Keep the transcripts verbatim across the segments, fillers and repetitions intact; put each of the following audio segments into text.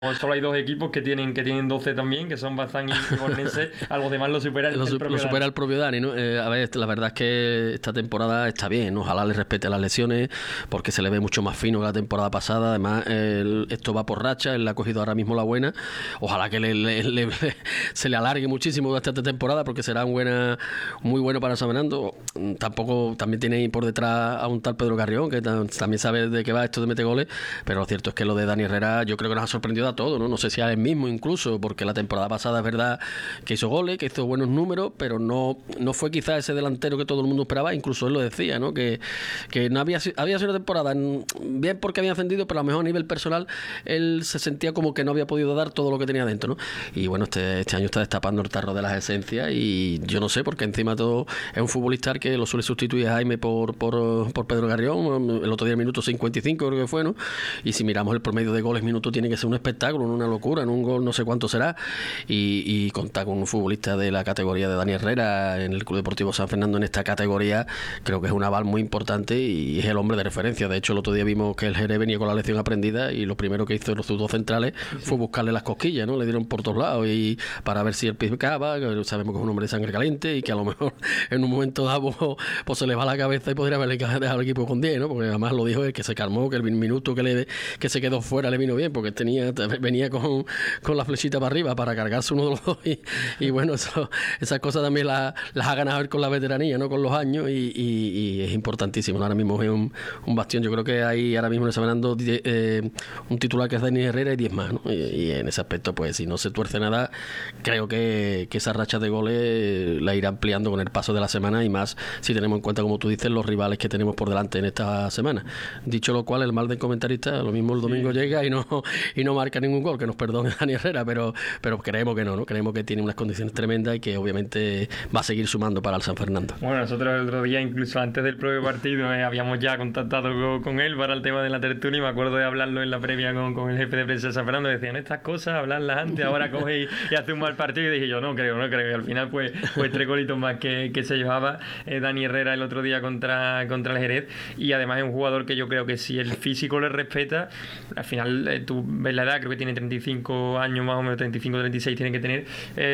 Solo hay dos equipos que tienen que tienen doce también, que son Bazán y Bornense. A los demás lo supera el, lo, el propio lo supera Dani. el propio Dani, ¿no? Eh, a ver, la verdad es que esta temporada está bien, ¿no? Ojalá le respete las lesiones, porque se le ve mucho más fino que la temporada pasada. Además, el, esto va por racha, él le ha cogido ahora mismo la buena. Ojalá que le, le, le, le, se le alargue muchísimo esta temporada, porque será un buena, muy bueno para San Fernando. Tampoco, también tiene por detrás a un tal Pedro Carrión, que también sabe de qué va esto de meter goles, pero lo cierto es que lo de Dani Herrera yo creo que nos ha sorprendido a todos, ¿no? No sé si a él mismo incluso, porque la temporada pasada es verdad que hizo goles, que hizo buenos números, pero no, no fue quizás ese delantero que todo el mundo esperaba. Incluso él lo decía, ¿no? Que, que no había, había sido una temporada bien porque había ascendido, pero a lo mejor a nivel personal él se sentía como que no había podido dar todo lo que tenía dentro, ¿no? Y bueno, este, este año está destapando el tarro de las esencias, y yo no sé, porque encima todo es un futbolista que lo suele sustituir a Jaime por, por, por Pedro Carrión. El otro día, el minuto cincuenta y cinco creo que fue, ¿no? Y si miramos el promedio de goles minuto, tiene que ser un espectáculo, una locura, en un gol no sé cuánto será, y, y contar con un futbolista de la categoría de Dani Herrera en el Club Deportivo San Fernando en esta categoría, creo que es un aval muy importante y es el hombre de referencia. De hecho, el otro día vimos que el Jerez venía con la lección aprendida, y lo primero que hizo los dos centrales fue buscarle las cosquillas, ¿no? Le dieron por todos lados, y para ver si él picaba, que sabemos que es un hombre de sangre caliente y que a lo mejor en un momento dado pues, pues se le va la cabeza y podría haberle dejado el equipo con diez, ¿no? Porque además lo dijo él, que se calmó, que el minuto que le que se quedó fuera le vino bien, porque tenía venía con, con la flechita para arriba para cargarse uno de los dos, y, y bueno, eso, esas cosas también las, las ha ganado él con la veteranía, ¿no? Con los años, y, y, y es importantísimo. Ahora mismo es un, un bastión. Yo creo que hay ahora mismo en el San Fernando eh, un titular que es Dani Herrera y diez más, ¿no? Y, y en ese aspecto, pues si no se tuerce nada, creo que, que esa racha de goles la irá ampliando con el paso de la semana, y más si tenemos en cuenta, como tú dices, los rivales que tenemos por delante en esta semana. Dicho lo cual, el mal del comentarista, lo mismo el domingo sí. llega y no, y no marca ningún gol, que nos perdone Dani Herrera, pero, pero creemos que no, ¿no? Creemos que tiene unas condiciones tremendas y que obviamente va a seguir sumando para el San Fernando. Bueno, nosotros el otro día, incluso antes del propio partido, eh, habíamos ya contactado con, con él para el tema de la tertulia, y me acuerdo de hablarlo en la previa con, con el jefe de prensa de San Fernando. Decían estas cosas, hablarlas antes, ahora coge y, y hace un mal partido, y dije yo, no creo, no creo, y al final pues, pues tres golitos más que, que se llevaba eh, Dani Herrera el otro día contra, contra el Jerez, y además es un jugador que yo creo que si el físico le respeta, al final eh, tú ves la edad, creo que tiene treinta y cinco años más o menos, treinta y cinco, treinta y seis tiene que tener,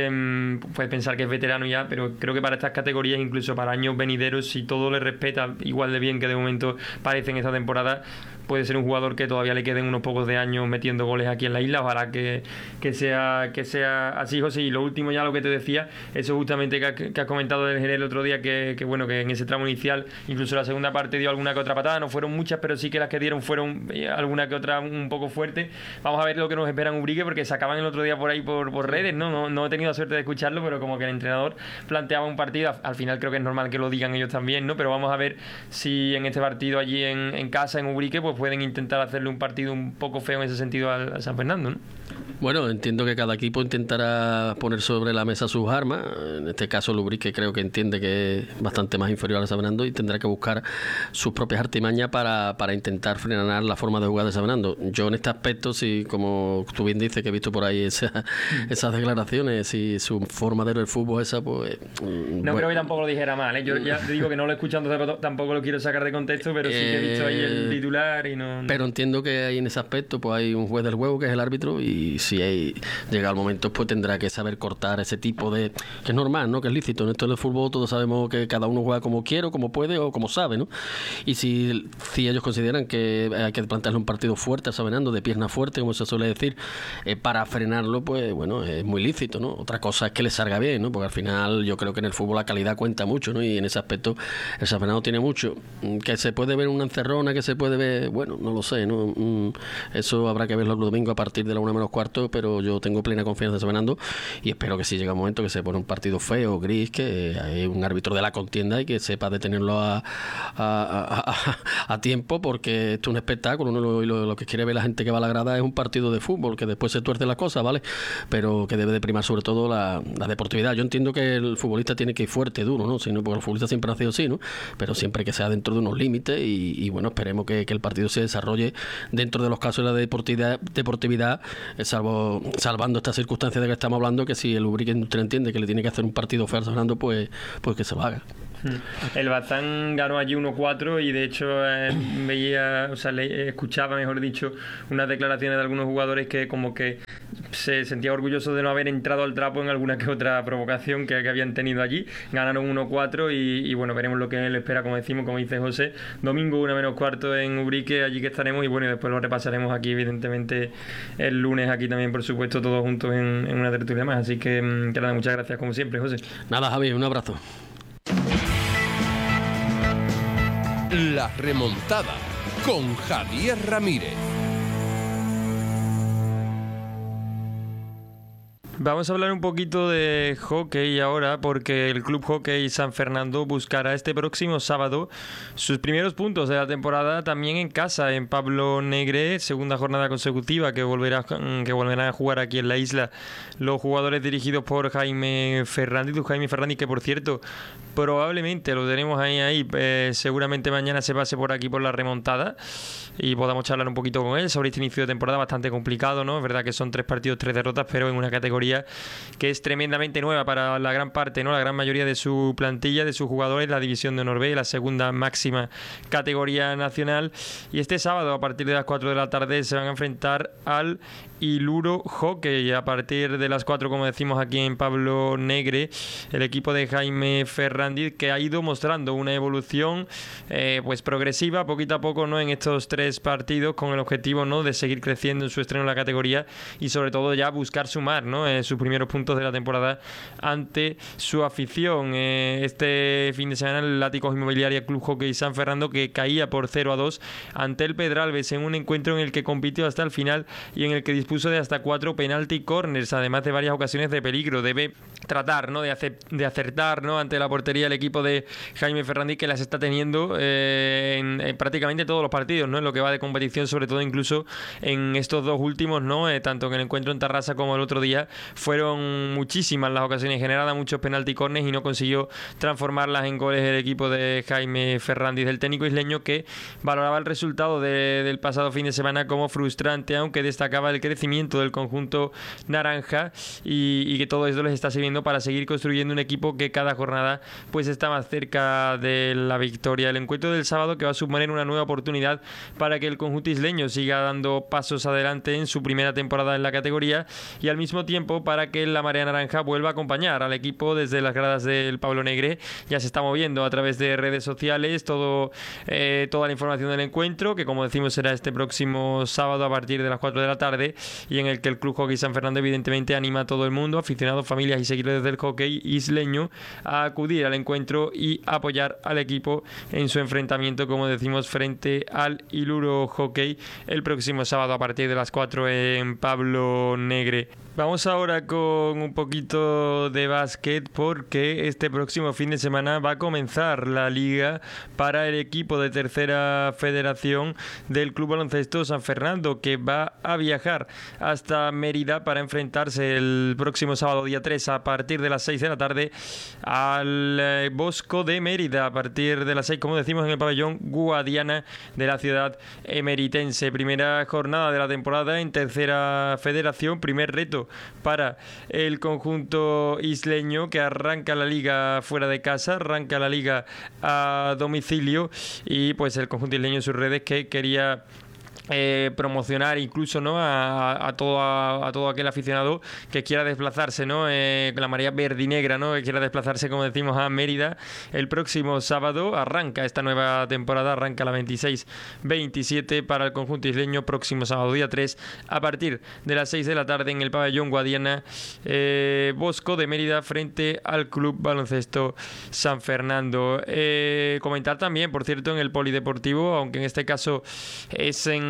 eh, puedes pensar que es veterano ya, pero creo que para estas categorías, incluso para años venideros, si todo le respeta igual de bien que de momento parece en esta temporada, puede ser un jugador que todavía le queden unos pocos de años metiendo goles aquí en la isla. Ojalá que, que sea que sea así, José. Y lo último ya, lo que te decía, eso justamente que, ha, que has comentado del Jerez el otro día, que, que bueno, que en ese tramo inicial, incluso la segunda parte dio alguna que otra patada, no fueron muchas, pero sí que las que dieron fueron eh, alguna que otra un poco fuerte. Vamos a ver lo que nos espera en Ubrique, porque sacaban el otro día por ahí por, por redes, ¿no? No, no he tenido la suerte de escucharlo, pero como que el entrenador planteaba un partido, al final creo que es normal que lo digan ellos también, ¿no? Pero vamos a ver si en este partido allí en, en casa, en Ubrique, pues pueden intentar hacerle un partido un poco feo en ese sentido al, al San Fernando, ¿no? Bueno, entiendo que cada equipo intentará poner sobre la mesa sus armas. En este caso, el Ubrique creo que entiende que es bastante más inferior al San Fernando y tendrá que buscar sus propias artimañas para, para intentar frenar la forma de jugar de San Fernando. Yo en este aspecto, sí, como tú bien dices, que he visto por ahí esa, esas declaraciones y su forma de ver el fútbol esa, pues... No bueno, creo que tampoco lo dijera mal, ¿eh? Yo ya te digo que no lo he escuchado, entonces tampoco lo quiero sacar de contexto, pero sí que he visto ahí el titular y no... Pero entiendo que ahí en ese aspecto pues hay un juez del juego que es el árbitro, y si hay, llega el momento pues tendrá que saber cortar ese tipo de... que es normal, ¿no? Que es lícito. En esto del fútbol todos sabemos que cada uno juega como quiere, o como puede o como sabe, ¿no? Y si, si ellos consideran que hay que plantearle un partido fuerte al San Fernando, de pierna fuerte, como se suele decir, eh, para frenarlo, pues bueno, es muy lícito, ¿no? Otra cosa es que le salga bien, ¿no? Porque al final yo creo que en el fútbol la calidad cuenta mucho, ¿no? Y en ese aspecto el San Fernando tiene mucho. Que se puede ver una encerrona, que se puede ver, bueno, no lo sé, ¿no? Eso habrá que verlo el domingo a partir de la una menos cuarto, pero yo tengo plena confianza en San Fernando y espero que si llega un momento que se pone un partido feo, gris, que hay un árbitro de la contienda y que sepa detenerlo a, a, a, a, a tiempo, porque esto es un espectáculo, ¿no? Lo, lo, lo que quiere ver la gente que va a la grada es un partido de fútbol, que después se tuerce la cosa, ¿vale? Pero que debe de primar sobre todo la, la deportividad. Yo entiendo que el futbolista tiene que ir fuerte, duro, ¿no? Sino porque el futbolista siempre ha sido así, ¿no? Pero siempre que sea dentro de unos límites y, y bueno, esperemos que, que el partido partido se desarrolle dentro de los casos de la deportividad, deportividad eh, salvo salvando estas circunstancias de que estamos hablando, que si el Ubrique entiende que le tiene que hacer un partido feo a Fernando, pues, pues que se lo haga. El Bazán ganó allí uno cuatro y de hecho eh, veía, o sea, le, escuchaba, mejor dicho, unas declaraciones de algunos jugadores que como que se sentía orgulloso de no haber entrado al trapo en alguna que otra provocación que, que habían tenido allí. Ganaron uno cuatro y, y bueno, veremos lo que él espera, como decimos, como dice José. Domingo una menos cuarto en Ubrique, allí que estaremos, y bueno, y después lo repasaremos aquí evidentemente el lunes, aquí también por supuesto todos juntos en, en una tertulia más. Así que, que nada, muchas gracias como siempre, José. Nada, Javi, un abrazo. La remontada con Javier Ramírez. Vamos a hablar un poquito de hockey ahora, porque el Club Hockey San Fernando buscará este próximo sábado sus primeros puntos de la temporada también en casa, en Pablo Negre, segunda jornada consecutiva que volverá que volverán a jugar aquí en la isla los jugadores dirigidos por Jaime Ferrandi, Jaime Ferrandi que por cierto probablemente lo tenemos ahí, ahí eh, seguramente mañana se pase por aquí por la remontada y podamos charlar un poquito con él sobre este inicio de temporada bastante complicado, ¿no? Es verdad que son tres partidos, tres derrotas, pero en una categoría que es tremendamente nueva para la gran parte, ¿no? La gran mayoría de su plantilla, de sus jugadores, la división de honor B, la segunda máxima categoría nacional. Y este sábado a partir de las cuatro de la tarde se van a enfrentar al Iluro Hockey a partir de las cuatro, como decimos aquí en Pablo Negre, el equipo de Jaime Ferrandi, que ha ido mostrando una evolución eh, pues progresiva poquito a poco, ¿no? En estos tres partidos, con el objetivo, ¿no? De seguir creciendo en su estreno en la categoría y sobre todo ya buscar sumar, ¿no? Eh, sus primeros puntos de la temporada ante su afición. Eh, este fin de semana el Látigos Inmobiliaria Club Hockey San Fernando, que caía por cero a dos ante el Pedralbes en un encuentro en el que compitió hasta el final y en el que dispuso de hasta cuatro penalti corners, además de varias ocasiones de peligro. Debe tratar, ¿no? de, hacer, de acertar, ¿no? ante la portería el equipo de Jaime Ferrandi, que las está teniendo eh, en, en prácticamente todos los partidos, ¿no? En lo que va de competición, sobre todo incluso en estos dos últimos, ¿no? Eh, tanto en el encuentro en Tarrasa como el otro día, fueron muchísimas las ocasiones generadas, muchos penalti corners, y no consiguió transformarlas en goles el equipo de Jaime Ferrandi, del técnico isleño, que valoraba el resultado de, del pasado fin de semana como frustrante, aunque destacaba el crecimiento del conjunto naranja y, y que todo esto les está sirviendo para seguir construyendo un equipo que cada jornada pues está más cerca de la victoria. El encuentro del sábado, que va a suponer una nueva oportunidad para que el conjunto isleño siga dando pasos adelante en su primera temporada en la categoría, y al mismo tiempo para que la marea naranja vuelva a acompañar al equipo desde las gradas del Pablo Negre. Ya se está moviendo a través de redes sociales todo, eh, toda la información del encuentro, que como decimos será este próximo sábado a partir de las cuatro de la tarde, y en el que el Club Hockey San Fernando evidentemente anima a todo el mundo, aficionados, familias y seguidores del hockey isleño, a acudir al encuentro y apoyar al equipo en su enfrentamiento, como decimos, frente al Iluro Hockey el próximo sábado a partir de las cuatro en Pablo Negre. Vamos ahora con un poquito de básquet, porque este próximo fin de semana va a comenzar la liga para el equipo de tercera federación del Club Baloncesto San Fernando, que va a viajar hasta Mérida para enfrentarse el próximo sábado día tres a partir de las seis de la tarde al eh, Bosco de Mérida, a partir de las seis, como decimos, en el pabellón Guadiana de la ciudad emeritense. Primera jornada de la temporada en tercera federación, primer reto para el conjunto isleño, que arranca la liga fuera de casa, arranca la liga a domicilio, y pues el conjunto isleño en sus redes que quería Eh, promocionar incluso, ¿no? a, a, todo, a, a todo aquel aficionado que quiera desplazarse, ¿no? Eh, con la marea verde y negra, ¿no? Que quiera desplazarse, como decimos, a Mérida el próximo sábado. Arranca esta nueva temporada, arranca la veintiséis veintisiete para el conjunto isleño, próximo sábado día tres a partir de las seis de la tarde en el pabellón Guadiana, eh, Bosco de Mérida, frente al Club Baloncesto San Fernando. Eh, comentar también, por cierto, en el polideportivo, aunque en este caso es en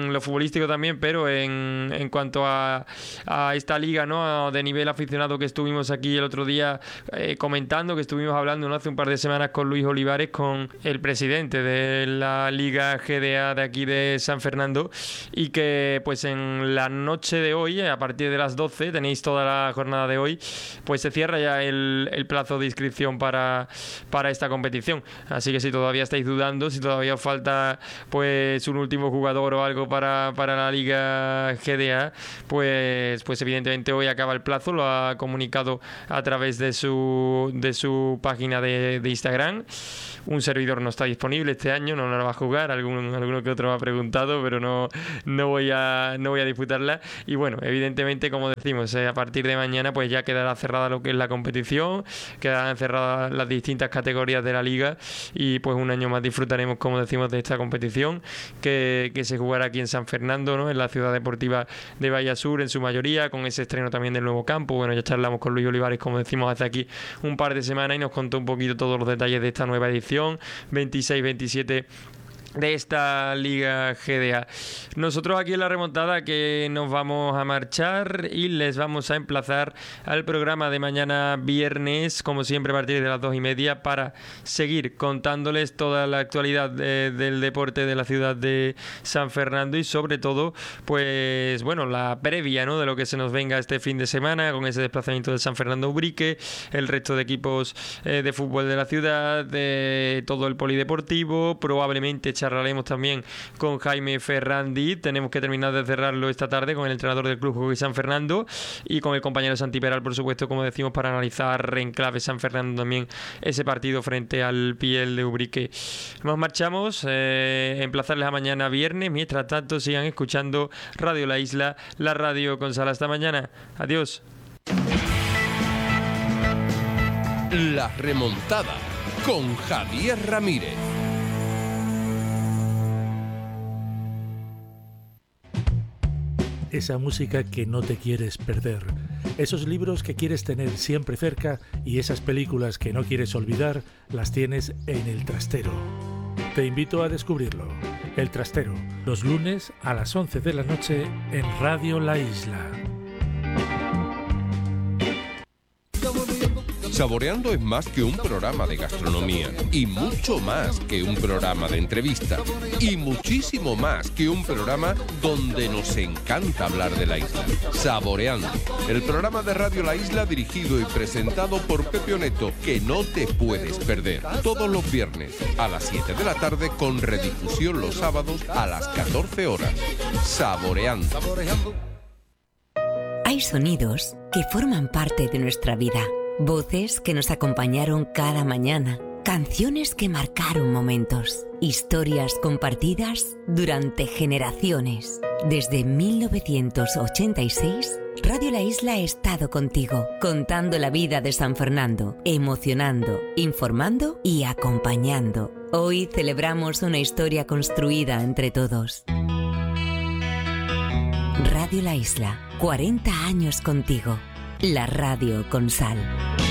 en lo futbolístico también, pero en, en cuanto a, a esta liga, ¿no? De nivel aficionado que estuvimos aquí el otro día eh, comentando, que estuvimos hablando, ¿no? Hace un par de semanas con Luis Olivares, con el presidente de la Liga G D A de aquí de San Fernando, y que pues en la noche de hoy, a partir de las doce, tenéis toda la jornada de hoy, pues se cierra ya el, el plazo de inscripción para, para esta competición. Así que si todavía estáis dudando, si todavía os falta pues un último jugador o algo para, para la Liga G D A, pues, pues evidentemente hoy acaba el plazo, lo ha comunicado a través de su, de su página de, de Instagram. Un servidor no está disponible este año, no la va a jugar, algún, alguno que otro me ha preguntado, pero no, no, voy a, no voy a disputarla. Y bueno, evidentemente, como decimos, eh, a partir de mañana pues ya quedará cerrada lo que es la competición, quedarán cerradas las distintas categorías de la liga, y pues un año más disfrutaremos, como decimos, de esta competición que, que se jugará aquí en San Fernando, ¿no? En la ciudad deportiva de Vallasur en su mayoría, con ese estreno también del nuevo campo. Bueno, ya charlamos con Luis Olivares, como decimos, hace aquí un par de semanas, y nos contó un poquito todos los detalles de esta nueva edición veintiséis veintisiete de esta Liga G D A. Nosotros aquí en La Remontada que nos vamos a marchar y les vamos a emplazar al programa de mañana viernes, como siempre a partir de las dos y media, para seguir contándoles toda la actualidad de, del deporte de la ciudad de San Fernando, y sobre todo pues bueno, la previa, ¿no? De lo que se nos venga este fin de semana con ese desplazamiento de San Fernando Ubrique, el resto de equipos eh, de fútbol de la ciudad, de todo el polideportivo. Probablemente charlaremos también con Jaime Ferrandi. Tenemos que terminar de cerrarlo esta tarde con el entrenador del Club Hockey San Fernando, y con el compañero Santi Peral, por supuesto, como decimos, para analizar en clave San Fernando también ese partido frente al Piel de Ubrique. Nos marchamos, eh, emplazarles a mañana viernes. Mientras tanto, sigan escuchando Radio La Isla, la radio con Sala. Hasta mañana. Adiós. La Remontada con Javier Ramírez. Esa música que no te quieres perder, esos libros que quieres tener siempre cerca, y esas películas que no quieres olvidar, las tienes en El Trastero. Te invito a descubrirlo. El Trastero, los lunes a las once de la noche en Radio La Isla. Saboreando es más que un programa de gastronomía, y mucho más que un programa de entrevistas, y muchísimo más que un programa donde nos encanta hablar de la isla. Saboreando, el programa de Radio La Isla dirigido y presentado por Pepe Oneto, que no te puedes perder. Todos los viernes a las siete de la tarde, con redifusión los sábados a las catorce horas. Saboreando. Hay sonidos que forman parte de nuestra vida. Voces que nos acompañaron cada mañana, canciones que marcaron momentos, historias compartidas durante generaciones. Desde mil novecientos ochenta y seis, Radio La Isla ha estado contigo, contando la vida de San Fernando, emocionando, informando y acompañando. Hoy celebramos una historia construida entre todos. Radio La Isla, cuarenta años contigo. La radio con sal.